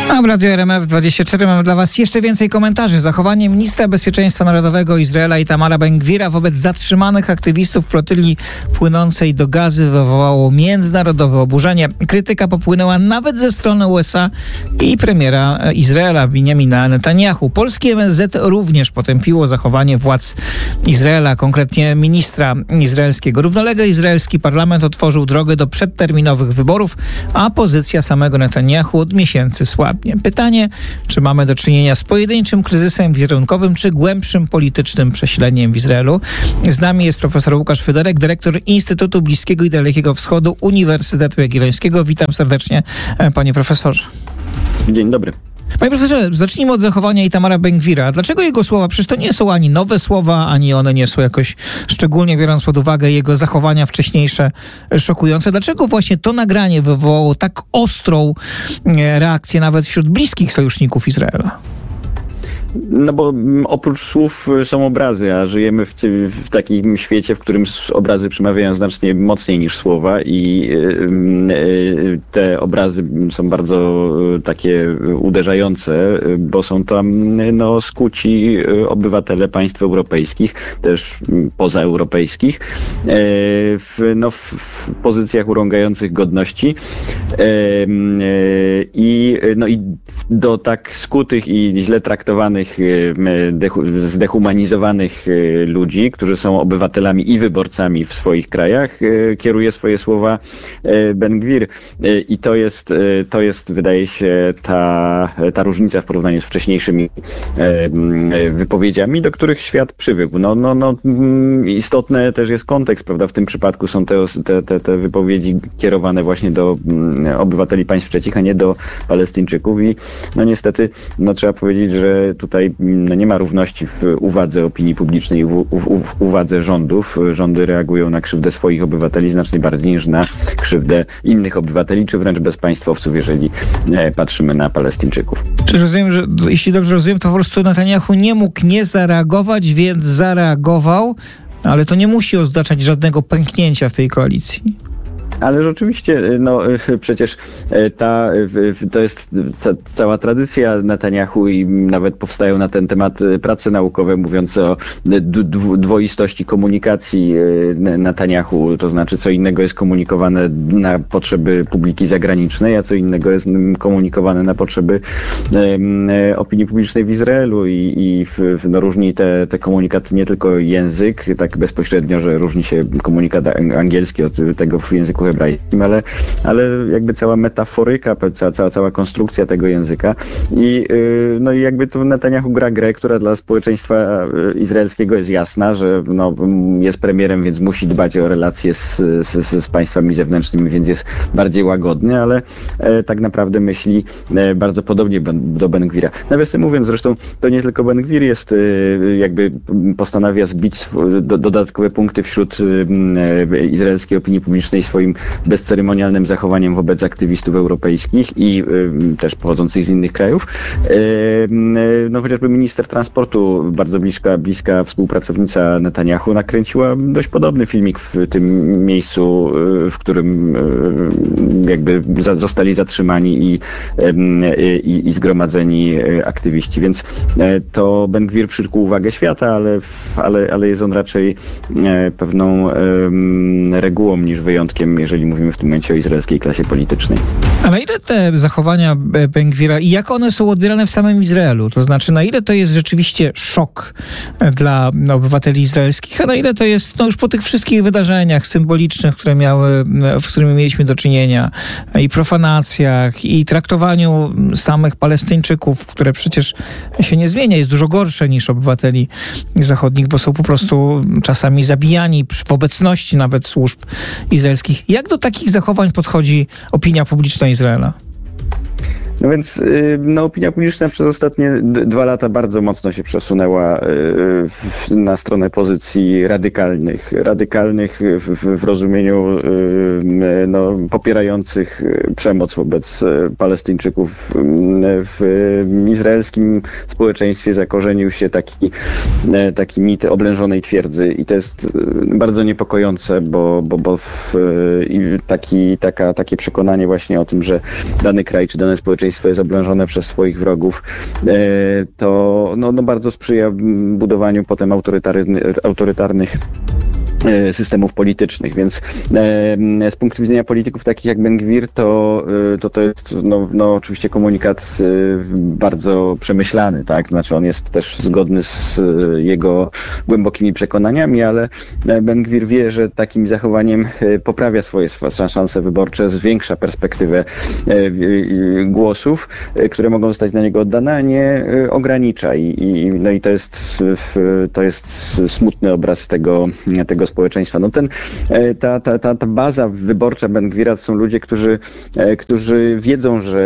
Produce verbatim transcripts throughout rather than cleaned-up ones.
A w Radiu R M F dwadzieścia cztery mamy dla Was jeszcze więcej komentarzy. Zachowanie ministra bezpieczeństwa narodowego Izraela Itamara Ben-Gvira wobec zatrzymanych aktywistów flotyli płynącej do Gazy wywołało międzynarodowe oburzenie. Krytyka popłynęła nawet ze strony U S A i premiera Izraela Benjamina Netanjahu. Polskie M S Z również potępiło zachowanie władz Izraela, konkretnie ministra izraelskiego. Równolegle izraelski parlament otworzył drogę do przedterminowych wyborów, a pozycja samego Netanjahu od miesięcy słabnie. Pytanie, czy mamy do czynienia z pojedynczym kryzysem wizerunkowym, czy głębszym politycznym prześleniem w Izraelu. Z nami jest profesor Łukasz Fyderek, dyrektor Instytutu Bliskiego i Dalekiego Wschodu Uniwersytetu Jagiellońskiego. Witam serdecznie, panie profesorze. Dzień dobry. Panie profesorze, zacznijmy od zachowania Itamara Ben-Gvira. Dlaczego jego słowa, przecież to nie są ani nowe słowa, ani one nie są jakoś, szczególnie biorąc pod uwagę jego zachowania wcześniejsze, szokujące. Dlaczego właśnie to nagranie wywołało tak ostrą reakcję nawet wśród bliskich sojuszników Izraela? No bo oprócz słów są obrazy, a żyjemy w, w takim świecie, w którym obrazy przemawiają znacznie mocniej niż słowa i te obrazy są bardzo takie uderzające, bo są tam no, skuci obywatele państw europejskich, też pozaeuropejskich, w, no, w pozycjach urągających godności i, no, i do tak skutych i źle traktowanych zdehumanizowanych ludzi, którzy są obywatelami i wyborcami w swoich krajach, kieruje swoje słowa Ben-Gvir. I to jest, to jest, wydaje się, ta, ta różnica w porównaniu z wcześniejszymi wypowiedziami, do których świat przywykł. No, no, no, istotny też jest kontekst, prawda? W tym przypadku są te, te, te wypowiedzi kierowane właśnie do obywateli państw trzecich, a nie do Palestyńczyków. I no niestety, no trzeba powiedzieć, że tutaj no, nie ma równości w uwadze opinii publicznej i w, w, w uwadze rządów. Rządy reagują na krzywdę swoich obywateli znacznie bardziej niż na krzywdę innych obywateli, czy wręcz bezpaństwowców, jeżeli e, patrzymy na Palestyńczyków. Czy rozumiem, że jeśli dobrze rozumiem, to po prostu Netanjahu nie mógł nie zareagować, więc zareagował, ale to nie musi oznaczać żadnego pęknięcia w tej koalicji. Ale rzeczywiście, no przecież ta, to jest ta, cała tradycja Netanjahu i nawet powstają na ten temat prace naukowe mówiące o dwoistości komunikacji Netanjahu, to znaczy co innego jest komunikowane na potrzeby publiki zagranicznej, a co innego jest komunikowane na potrzeby opinii publicznej w Izraelu i, i no, różni te, te komunikaty nie tylko język, tak bezpośrednio, że różni się komunikat angielski od tego w języku hebrajskim, ale, ale jakby cała metaforyka, cała, cała, cała konstrukcja tego języka i yy, no i jakby to Netanjahu gra grę, która dla społeczeństwa izraelskiego jest jasna, że no, jest premierem, więc musi dbać o relacje z, z, z państwami zewnętrznymi, więc jest bardziej łagodny, ale e, tak naprawdę myśli e, bardzo podobnie ben, do Ben-Gvira. Nawiasem mówiąc, zresztą to nie tylko Ben-Gvir jest e, jakby postanawia zbić sw- do, dodatkowe punkty wśród e, izraelskiej opinii publicznej swoim bezceremonialnym zachowaniem wobec aktywistów europejskich i y, też pochodzących z innych krajów. Y, y, no chociażby minister transportu, bardzo bliska, bliska współpracownica Netanjahu, nakręciła dość podobny filmik w tym miejscu, y, w którym y, jakby za, zostali zatrzymani i, y, i zgromadzeni aktywiści. Więc y, to Ben-Gvir przykuł uwagę świata, ale, ale, ale jest on raczej y, pewną y, regułą niż wyjątkiem, jeżeli mówimy w tym momencie o izraelskiej klasie politycznej. A na ile te zachowania Ben-Gvira i jak one są odbierane w samym Izraelu? To znaczy, na ile to jest rzeczywiście szok dla obywateli izraelskich, a na ile to jest, no już po tych wszystkich wydarzeniach symbolicznych, które miały, z którymi mieliśmy do czynienia, i profanacjach, i traktowaniu samych Palestyńczyków, które przecież się nie zmienia, jest dużo gorsze niż obywateli zachodnich, bo są po prostu czasami zabijani w obecności nawet służb izraelskich. Jak do takich zachowań podchodzi opinia publiczna Izraela? No więc no, opinia publiczna przez ostatnie d- dwa lata bardzo mocno się przesunęła y, na stronę pozycji radykalnych. Radykalnych w, w rozumieniu y, no, popierających przemoc wobec Palestyńczyków. W izraelskim społeczeństwie zakorzenił się taki, taki mit oblężonej twierdzy i to jest bardzo niepokojące, bo, bo, bo w, taki, taka, takie przekonanie właśnie o tym, że dany kraj czy dane społeczeństwo społeczeństwo jest oblężone przez swoich wrogów, to no, no bardzo sprzyja budowaniu potem autorytarny, autorytarnych systemów politycznych, więc e, z punktu widzenia polityków takich jak Ben-Gwir to, to to jest no, no oczywiście komunikat e, bardzo przemyślany, tak? Znaczy on jest też zgodny z e, jego głębokimi przekonaniami, ale Ben-Gwir wie, że takim zachowaniem e, poprawia swoje szanse wyborcze, zwiększa perspektywę e, e, głosów, e, które mogą zostać na niego oddane, a nie e, ogranicza i, i, no i to jest, to jest smutny obraz tego, tego społeczeństwa. No ten, ta, ta, ta, ta baza wyborcza Ben-Gwira to są ludzie, którzy, którzy wiedzą, że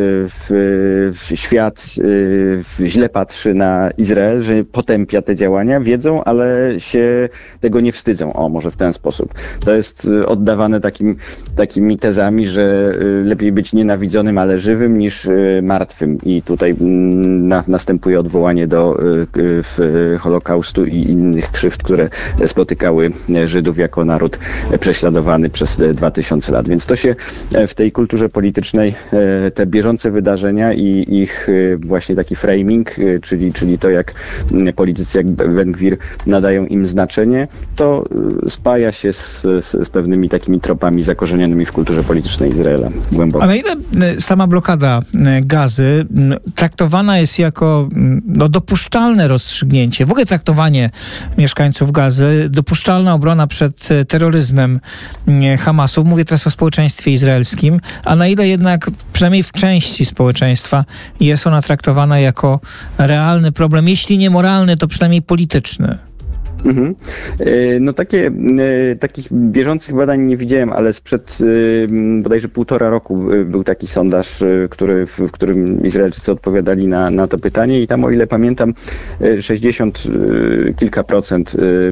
w, w świat źle patrzy na Izrael, że potępia te działania, wiedzą, ale się tego nie wstydzą. O, może w ten sposób. To jest oddawane takim, takimi tezami, że lepiej być nienawidzonym, ale żywym niż martwym. I tutaj na, następuje odwołanie do w, Holokaustu i innych krzywd, które spotykały Żydów jako naród prześladowany przez dwa tysiące lat. Więc to się w tej kulturze politycznej, te bieżące wydarzenia i ich właśnie taki framing, czyli, czyli to, jak politycy jak Ben-Gwir nadają im znaczenie, to spaja się z, z, z pewnymi takimi tropami zakorzenionymi w kulturze politycznej Izraela głęboko. A na ile sama blokada Gazy traktowana jest jako no, dopuszczalne rozstrzygnięcie, w ogóle traktowanie mieszkańców Gazy, dopuszczalna obrona przed terroryzmem Hamasu, mówię teraz o społeczeństwie izraelskim, a na ile jednak, przynajmniej w części społeczeństwa, jest ona traktowana jako realny problem, jeśli nie moralny, to przynajmniej polityczny? Mhm. No takie, takich bieżących badań nie widziałem, ale sprzed bodajże półtora roku był taki sondaż, który, w którym Izraelczycy odpowiadali na, na to pytanie i tam, o ile pamiętam, sześćdziesiąt kilka procent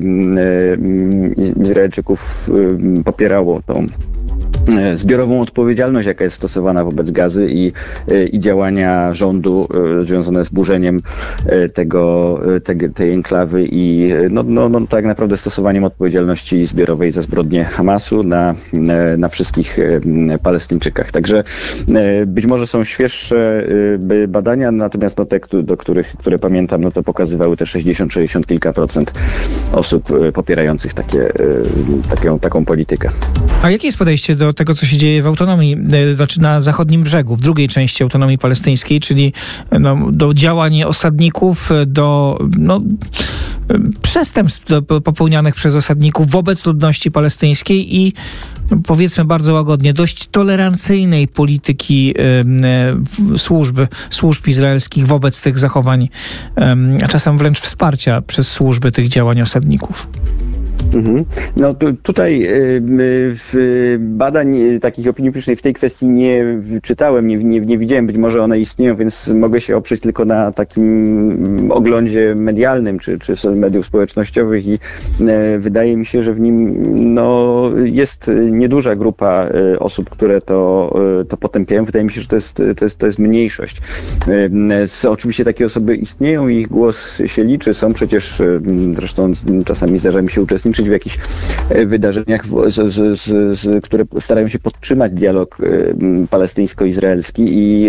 Izraelczyków popierało tą zbiorową odpowiedzialność, jaka jest stosowana wobec Gazy i, i działania rządu związane z burzeniem tego, tej, tej enklawy i no, no, no, tak naprawdę stosowaniem odpowiedzialności zbiorowej za zbrodnie Hamasu na, na wszystkich Palestyńczykach. Także być może są świeższe badania, natomiast no, te, do których, które pamiętam, no to pokazywały te sześćdziesiąt, sześćdziesiąt kilka procent osób popierających takie, taką, taką politykę. A jakie jest podejście do tego, co się dzieje w autonomii, znaczy na zachodnim brzegu, w drugiej części autonomii palestyńskiej, czyli no, do działań osadników, do no, przestępstw popełnianych przez osadników wobec ludności palestyńskiej i no, powiedzmy bardzo łagodnie, dość tolerancyjnej polityki y, służby, służb izraelskich wobec tych zachowań, y, a czasem wręcz wsparcia przez służby tych działań osadników. Mhm. No tu, tutaj y, y, badań y, takich opinii publicznej w tej kwestii nie czytałem, nie, nie, nie widziałem, być może one istnieją, więc mogę się oprzeć tylko na takim oglądzie medialnym czy, czy mediów społecznościowych i y, wydaje mi się, że w nim no, jest nieduża grupa y, osób, które to, y, to potępiają. Wydaje mi się, że to jest, to jest, to jest mniejszość. Y, oczywiście takie osoby istnieją i ich głos się liczy. Są przecież, y, zresztą czasami zdarza mi się uczestniczyć w jakichś wydarzeniach, z, z, z, które starają się podtrzymać dialog palestyńsko-izraelski i,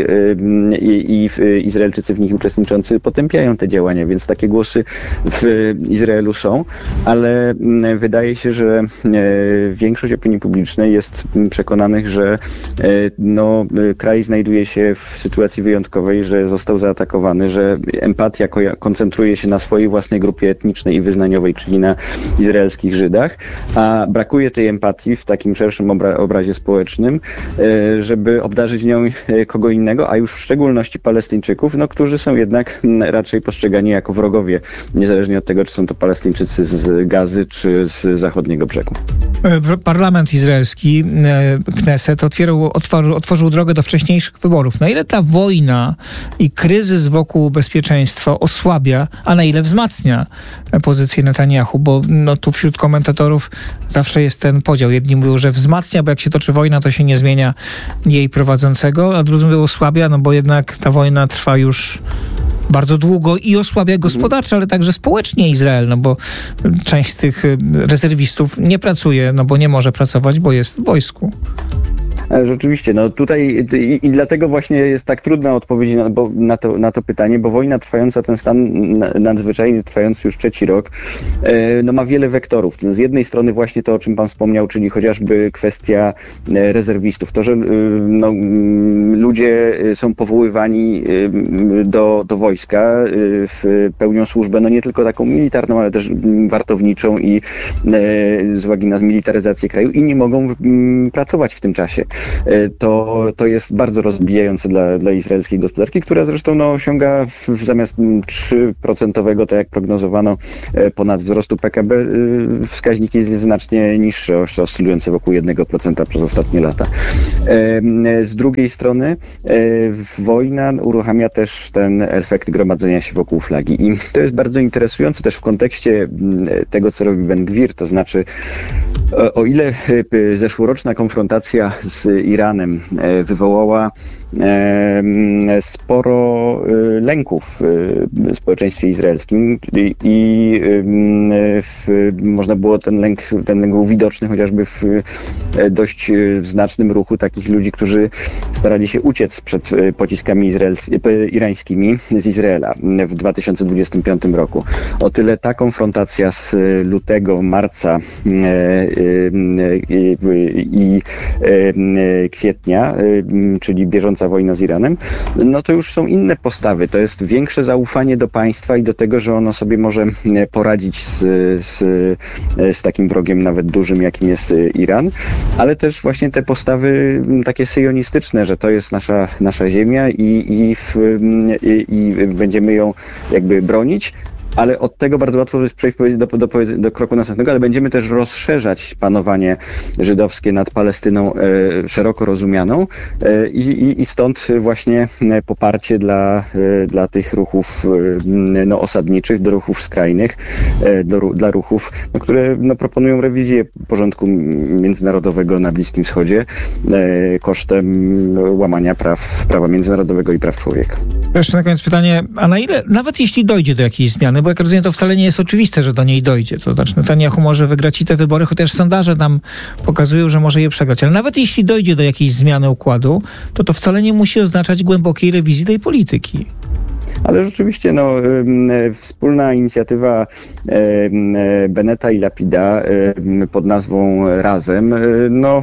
i, i Izraelczycy w nich uczestniczący potępiają te działania, więc takie głosy w Izraelu są, ale wydaje się, że większość opinii publicznej jest przekonanych, że no, kraj znajduje się w sytuacji wyjątkowej, że został zaatakowany, że empatia koncentruje się na swojej własnej grupie etnicznej i wyznaniowej, czyli na izraelskich Żydach, a brakuje tej empatii w takim szerszym obra- obrazie społecznym, żeby obdarzyć nią kogo innego, a już w szczególności Palestyńczyków, no, którzy są jednak raczej postrzegani jako wrogowie, niezależnie od tego, czy są to Palestyńczycy z Gazy, czy z zachodniego brzegu. Parlament izraelski, Kneset, otwierał, otworzył, otworzył drogę do wcześniejszych wyborów. Na ile ta wojna i kryzys wokół bezpieczeństwa osłabia, a na ile wzmacnia pozycję Netanjahu? Bo no, tu wśród komentatorów zawsze jest ten podział. Jedni mówią, że wzmacnia, bo jak się toczy wojna, to się nie zmienia jej prowadzącego, a drudzy mówią, osłabia, no bo jednak ta wojna trwa już bardzo długo i osłabia gospodarczo, ale także społecznie Izrael, no bo część z tych rezerwistów nie pracuje, no bo nie może pracować, bo jest w wojsku. Rzeczywiście, no tutaj i, i dlatego właśnie jest tak trudna odpowiedź na, bo, na, to, na to pytanie, bo wojna trwająca, ten stan nadzwyczajny trwający już trzeci rok, e, no ma wiele wektorów. Z jednej strony właśnie to, o czym pan wspomniał, czyli chociażby kwestia rezerwistów. To, że no, ludzie są powoływani do, do wojska, w, pełnią służbę, no nie tylko taką militarną, ale też wartowniczą i e, z uwagi na zmilitaryzację kraju i nie mogą m, pracować w tym czasie. To, to jest bardzo rozbijające dla, dla izraelskiej gospodarki, która zresztą no, osiąga w, w zamiast trzy procent, tak jak prognozowano, ponad wzrostu P K B, wskaźniki jest znacznie niższe, oscylujące wokół jednego procenta przez ostatnie lata. Z drugiej strony wojna uruchamia też ten efekt gromadzenia się wokół flagi i to jest bardzo interesujące też w kontekście tego, co robi Ben Gvir, to znaczy o ile zeszłoroczna konfrontacja z Iranem wywołała sporo lęków w społeczeństwie izraelskim i, i w, można było ten lęk, ten lęk był widoczny chociażby w dość znacznym ruchu takich ludzi, którzy starali się uciec przed pociskami irańskimi z Izraela w dwa tysiące dwudziestym piątym roku. O tyle ta konfrontacja z lutego, marca i, i kwietnia, czyli bieżąca wojna z Iranem, no to już są inne postawy. To jest większe zaufanie do państwa i do tego, że ono sobie może poradzić z, z, z takim wrogiem nawet dużym, jakim jest Iran, ale też właśnie te postawy takie syjonistyczne, że to jest nasza, nasza ziemia i, i, w, i, i będziemy ją jakby bronić. Ale od tego bardzo łatwo jest przejść do, do, do kroku następnego, ale będziemy też rozszerzać panowanie żydowskie nad Palestyną e, szeroko rozumianą e, i, i stąd właśnie poparcie dla, e, dla tych ruchów e, no, osadniczych, do ruchów skrajnych, e, do, dla ruchów, no, które no, proponują rewizję porządku międzynarodowego na Bliskim Wschodzie e, kosztem łamania praw, prawa międzynarodowego i praw człowieka. Jeszcze na koniec pytanie, a na ile, nawet jeśli dojdzie do jakiejś zmiany, bo jak rozumiem, to wcale nie jest oczywiste, że do niej dojdzie. To znaczy Netanyahu może wygrać i te wybory, chociaż sondaże nam pokazują, że może je przegrać. Ale nawet jeśli dojdzie do jakiejś zmiany układu, to to wcale nie musi oznaczać głębokiej rewizji tej polityki. Ale rzeczywiście no, wspólna inicjatywa Bennetta i Lapida pod nazwą Razem no,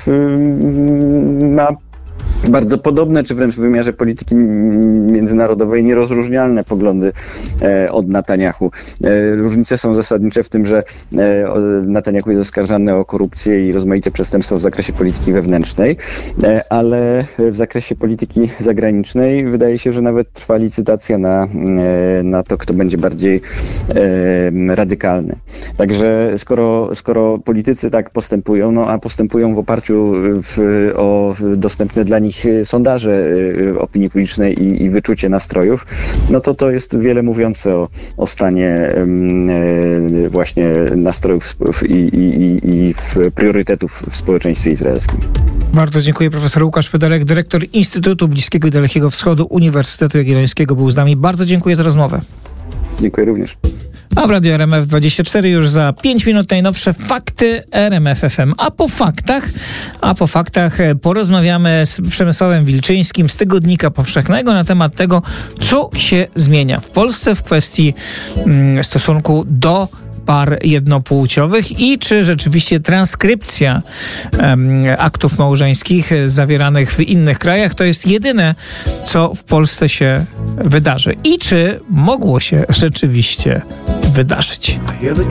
ma bardzo podobne, czy wręcz w wymiarze polityki międzynarodowej nierozróżnialne poglądy e, od Netanyahu. E, różnice są zasadnicze w tym, że e, Netanyahu jest oskarżany o korupcję i rozmaite przestępstwa w zakresie polityki wewnętrznej, e, ale w zakresie polityki zagranicznej wydaje się, że nawet trwa licytacja na, e, na to, kto będzie bardziej e, radykalny. Także skoro, skoro politycy tak postępują, no a postępują w oparciu w, o dostępne dla nich sondaże opinii publicznej i, i wyczucie nastrojów, no to to jest wiele mówiące o, o stanie um, właśnie nastrojów i, i, i priorytetów w społeczeństwie izraelskim. Bardzo dziękuję. Profesor Łukasz Fryderek, dyrektor Instytutu Bliskiego i Dalekiego Wschodu Uniwersytetu Jagiellońskiego, był z nami. Bardzo dziękuję za rozmowę. Dziękuję również. A w Radiu R M F dwadzieścia cztery już za pięć minut najnowsze fakty R M F F M. A po faktach, a po faktach porozmawiamy z Przemysławem Wilczyńskim z Tygodnika Powszechnego na temat tego, co się zmienia w Polsce w kwestii mm, stosunku do par jednopłciowych i czy rzeczywiście transkrypcja um, aktów małżeńskich zawieranych w innych krajach to jest jedyne, co w Polsce się wydarzy i czy mogło się rzeczywiście wydarzyć.